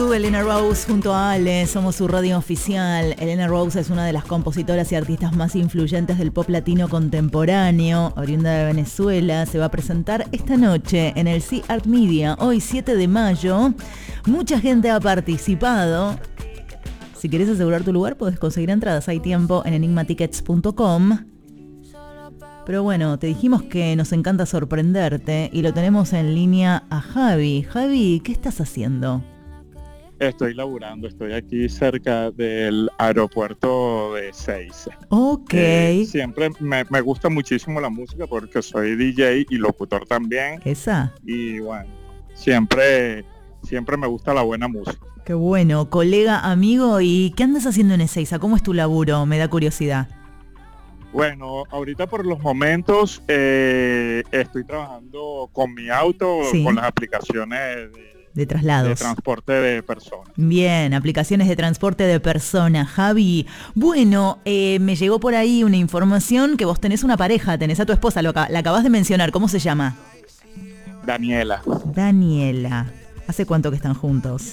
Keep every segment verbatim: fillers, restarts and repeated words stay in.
You, Elena Rose junto a Ale, somos su radio oficial. Elena Rose es una de las compositoras y artistas más influyentes del pop latino contemporáneo, oriunda de Venezuela. Se va a presentar esta noche en el Sea Art Media, hoy siete de mayo. Mucha gente ha participado. Si querés asegurar tu lugar, podés conseguir entradas. Hay tiempo en enigma tickets punto com. Pero bueno, te dijimos que nos encanta sorprenderte y lo tenemos en línea a Javi. Javi, ¿qué estás haciendo? Estoy laburando, estoy aquí cerca del aeropuerto de Ezeiza. Ok. Eh, siempre me, me gusta muchísimo la música porque soy D J y locutor también. ¿Esa? Y bueno, siempre, siempre me gusta la buena música. Qué bueno, colega, amigo, ¿y qué andas haciendo en Ezeiza? ¿Cómo es tu laburo? Me da curiosidad. Bueno, ahorita por los momentos eh, estoy trabajando con mi auto, sí, con las aplicaciones de, de traslados, de transporte de personas. Bien, aplicaciones de transporte de personas. Javi, bueno, eh, me llegó por ahí una información que vos tenés una pareja, tenés a tu esposa, lo, la acabas de mencionar, ¿cómo se llama? Daniela. Daniela. ¿Hace cuánto que están juntos?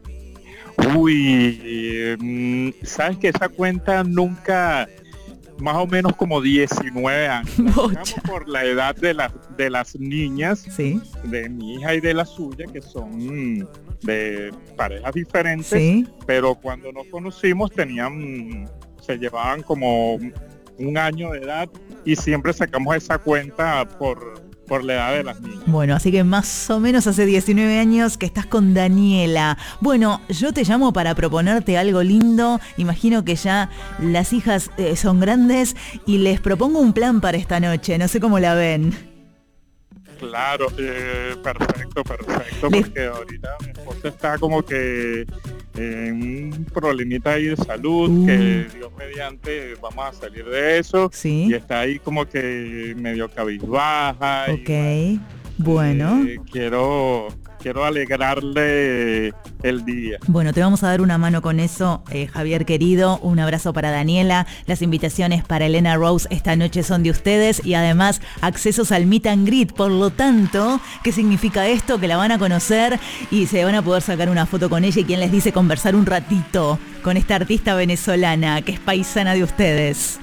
Uy, eh, sabes que esa cuenta nunca... Más o menos como diecinueve años. Por la edad de, la, de las niñas, sí, de mi hija y de la suya, que son de parejas diferentes, sí, pero cuando nos conocimos tenían, se llevaban como un año de edad y siempre sacamos esa cuenta por, por la edad de las niñas. Bueno, así que más o menos hace diecinueve años que estás con Daniela. Bueno, yo te llamo para proponerte algo lindo. Imagino que ya las hijas eh, son grandes y les propongo un plan para esta noche. No sé cómo la ven. Claro, eh, perfecto, perfecto, Les... porque ahorita mi esposa está como que en un problemita ahí de salud, uh. que Dios mediante vamos a salir de eso, ¿sí? Y está ahí como que medio cabizbaja. Ok, y, bueno. Eh, quiero... Quiero alegrarle el día. Bueno, te vamos a dar una mano con eso, eh, Javier querido. Un abrazo para Daniela. Las invitaciones para Elena Rose esta noche son de ustedes y además accesos al meet and greet. Por lo tanto, ¿qué significa esto? Que la van a conocer y se van a poder sacar una foto con ella y quien les dice conversar un ratito con esta artista venezolana que es paisana de ustedes.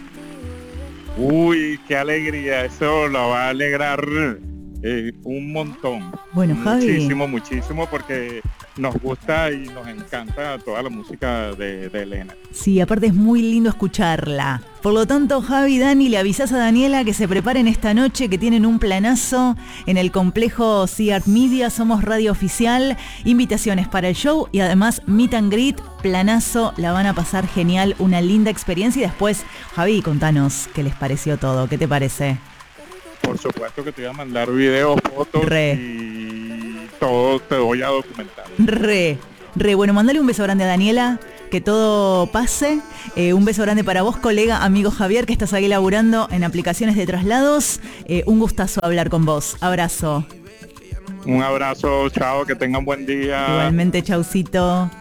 Uy, qué alegría. Eso la va a alegrar Eh, un montón. Bueno, Javi. Muchísimo, muchísimo, porque nos gusta y nos encanta toda la música de, de Elena. Sí, aparte es muy lindo escucharla. Por lo tanto, Javi, Dani, le avisás a Daniela que se preparen esta noche, que tienen un planazo en el complejo Sea Art Media. Somos radio oficial, invitaciones para el show y además meet and greet, planazo, la van a pasar genial, una linda experiencia. Y después, Javi, contanos qué les pareció todo, ¿qué te parece? Por supuesto que te voy a mandar videos, fotos re. y todo te voy a documentar. Re, re. Bueno, mandale un beso grande a Daniela, que todo pase. Eh, un beso grande para vos, colega, amigo Javier, que estás ahí laburando en aplicaciones de traslados. Eh, un gustazo hablar con vos. Abrazo. Un abrazo, chao, que tengan buen día. Igualmente, chaucito.